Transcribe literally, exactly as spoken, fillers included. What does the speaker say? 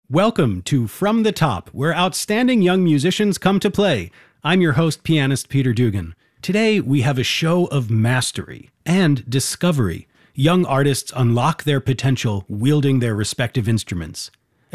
Welcome to From the Top, where outstanding young musicians come to play. I'm your host, pianist Peter Dugan. Today, we have a show of mastery and discovery. Young artists unlock their potential wielding their respective instruments.